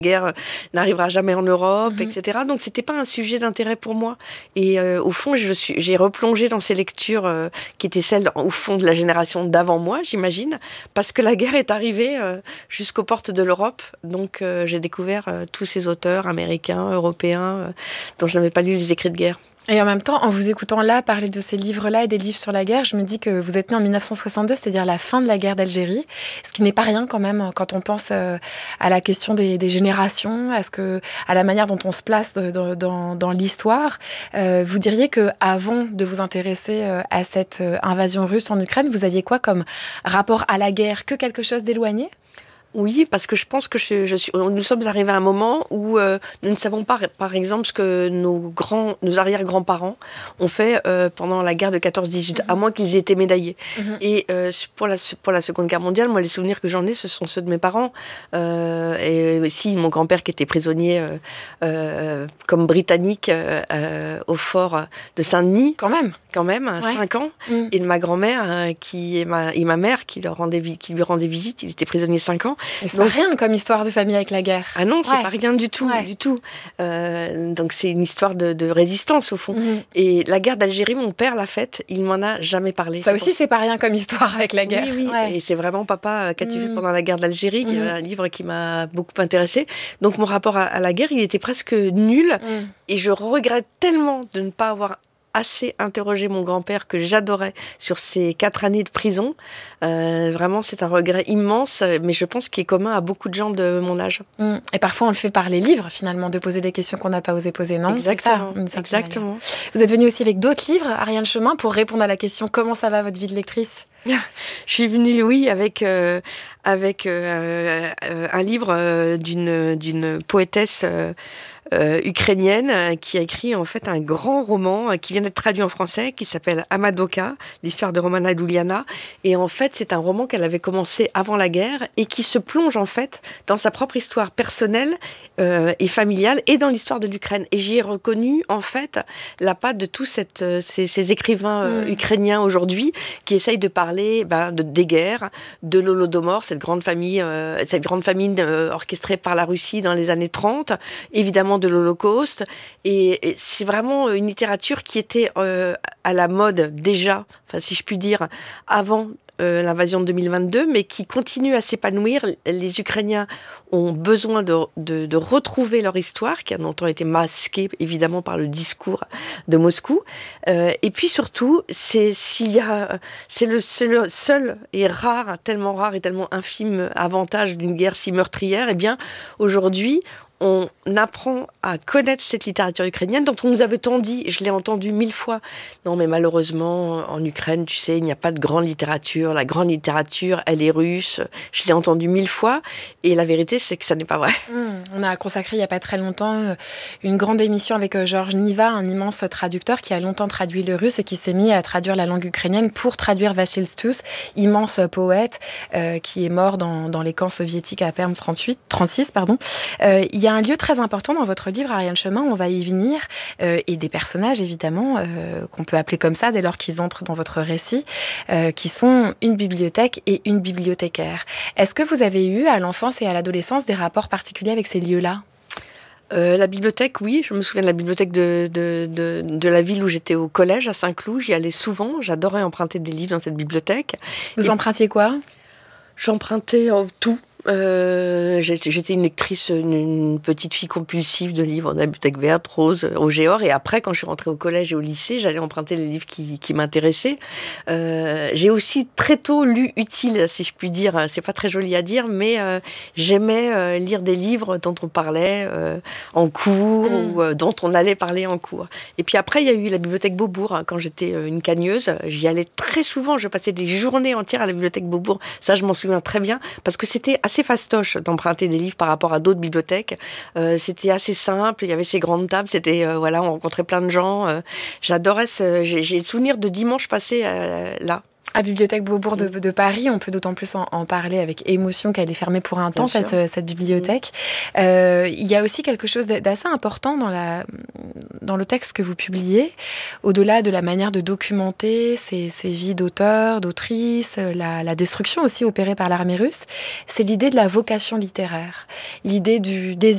guerre n'arrivera jamais en Europe, etc. Donc c'était pas un sujet d'intérêt pour moi. Et au fond, j'ai replongé dans ces lectures qui étaient celles, au fond, de la génération d'avant moi, j'imagine, parce que la guerre est arrivée jusqu'aux portes de l'Europe. Donc j'ai découvert tous ces auteurs américains, européens, dont je n'avais pas lu les écrits de guerre. Et en même temps, en vous écoutant là parler de ces livres-là et des livres sur la guerre, je me dis que vous êtes né en 1962, c'est-à-dire la fin de la guerre d'Algérie, ce qui n'est pas rien quand même quand on pense à la question des générations, à la manière dont on se place dans l'histoire. Vous diriez qu'avant de vous intéresser à cette invasion russe en Ukraine, vous aviez quoi comme rapport à la guerre? Que quelque chose d'éloigné? Oui, parce que je pense que nous sommes arrivés à un moment où nous ne savons pas, par exemple, ce que nos arrière-grands-parents ont fait pendant la guerre de 14-18, à moins qu'ils aient été médaillés. Et pour la Seconde Guerre mondiale, moi, les souvenirs que j'en ai, ce sont ceux de mes parents. Et si, mon grand-père qui était prisonnier comme britannique au fort de Saint-Denis. Quand même, ouais. 5 ans. Et de ma grand-mère et ma mère qui lui rendait visite, il était prisonnier 5 ans. Mais c'est pas rien comme histoire de famille avec la guerre. Ah non, c'est pas rien du tout, du tout. Donc c'est une histoire de résistance au fond. Et la guerre d'Algérie, mon père l'a faite, il m'en a jamais parlé. Ça aussi, c'est pas rien comme histoire avec la guerre. Oui. Et c'est vraiment Papa qu'a-tu fait pendant la guerre d'Algérie, qui est un livre qui m'a beaucoup intéressée. Donc mon rapport à la guerre, il était presque nul. Et je regrette tellement de ne pas avoir assez interrogé mon grand-père que j'adorais sur ces 4 années de prison. Vraiment, c'est un regret immense, mais je pense qu'il est commun à beaucoup de gens de mon âge. Et parfois, on le fait par les livres, finalement, de poser des questions qu'on n'a pas osé poser, non? Exactement. C'est ça, exactement. Vous êtes venue aussi avec d'autres livres, Ariane Chemin, pour répondre à la question « Comment ça va, votre vie de lectrice ?» Je suis venue, oui, avec un livre d'une poétesse ukrainienne qui a écrit en fait un grand roman qui vient d'être traduit en français, qui s'appelle Amadoka, l'histoire de Romana Duliana. Et en fait, c'est un roman qu'elle avait commencé avant la guerre et qui se plonge en fait dans sa propre histoire personnelle et familiale et dans l'histoire de l'Ukraine. Et j'y ai reconnu en fait la patte de tous ces écrivains ukrainiens aujourd'hui qui essayent de parler des guerres, de l'Holodomor, cette grande famine orchestrée par la Russie dans les années 30, évidemment de l'Holocauste. Et c'est vraiment une littérature qui était à la mode déjà, si je puis dire, avant l'invasion de 2022, mais qui continue à s'épanouir. Les Ukrainiens ont besoin de retrouver leur histoire, qui a longtemps été masquée, évidemment, par le discours de Moscou. Et puis surtout, c'est le seul et rare, tellement rare et tellement infime avantage d'une guerre si meurtrière. Eh bien, aujourd'hui, on apprend à connaître cette littérature ukrainienne dont on nous avait tant dit, je l'ai entendu 1000 fois. Non, mais malheureusement, en Ukraine, tu sais, il n'y a pas de grande littérature. La grande littérature, elle est russe. Je l'ai entendu 1000 fois. Et la vérité, c'est que ça n'est pas vrai. On a consacré, il n'y a pas très longtemps, une grande émission avec Georges Niva, un immense traducteur qui a longtemps traduit le russe et qui s'est mis à traduire la langue ukrainienne pour traduire Vachil Stous, immense poète qui est mort dans les camps soviétiques à Perm 36. Il y a un lieu très important dans votre livre, Ariane Chemin, on va y venir, et des personnages, évidemment, qu'on peut appeler comme ça dès lors qu'ils entrent dans votre récit, qui sont une bibliothèque et une bibliothécaire. Est-ce que vous avez eu, à l'enfance et à l'adolescence, des rapports particuliers avec ces lieux-là ? La bibliothèque, oui. Je me souviens de la bibliothèque de la ville où j'étais au collège, à Saint-Cloud. J'y allais souvent. J'adorais emprunter des livres dans cette bibliothèque. Vous empruntiez quoi ? J'empruntais tout. J'étais une lectrice, une petite fille compulsive de livres de la bibliothèque verte, rose, au Géor. Et après, quand je suis rentrée au collège et au lycée, j'allais emprunter les livres qui m'intéressaient. J'ai aussi très tôt lu utile, si je puis dire. C'est pas très joli à dire, mais j'aimais lire des livres dont on parlait en cours ou dont on allait parler en cours. Et puis après, il y a eu la bibliothèque Beaubourg. Quand j'étais une cagneuse, j'y allais très souvent. Je passais des journées entières à la bibliothèque Beaubourg. Ça, je m'en souviens très bien, parce que c'était assez fastoche d'emprunter des livres par rapport à d'autres bibliothèques. C'était assez simple, il y avait ces grandes tables, c'était on rencontrait plein de gens. J'adorais j'ai le souvenir de dimanche passé là. À Bibliothèque Beaubourg de Paris, on peut d'autant plus en parler avec émotion qu'elle est fermée pour un temps, cette bibliothèque. Il y a aussi quelque chose d'assez important dans le texte que vous publiez, au-delà de la manière de documenter ces vies d'auteurs, d'autrices, la destruction aussi opérée par l'armée russe, c'est l'idée de la vocation littéraire, l'idée du désir